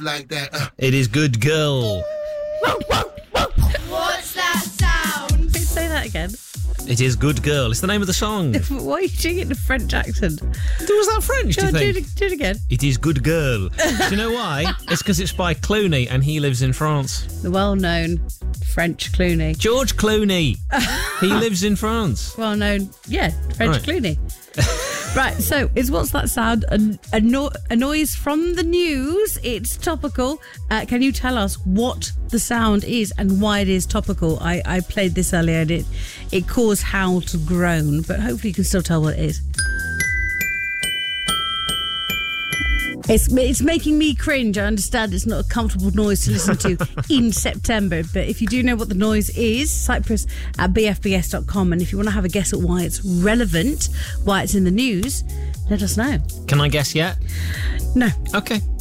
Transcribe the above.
like that. It is Good Girl. What's that sound? Say that again. It is Good Girl. It's the name of the song. Why are you doing it in a French accent? Was that French, do you think? Do it again. It is Good Girl. Do you know why? It's because it's by Clooney and he lives in France. The well-known French Clooney. George Clooney. He lives in France. Well-known, French Clooney. Right, so is What's That Sound a noise from the news? It's topical. Can you tell us what the sound is and why it is topical? I played this earlier and it caused Hal to groan, but hopefully you can still tell what it is. It's making me cringe. I understand it's not a comfortable noise to listen to in September, but if you do know what the noise is, Cyprus at bfbs.com, and if you want to have a guess at why it's relevant, why it's in the news, let us know. Can I guess yet? No. Okay.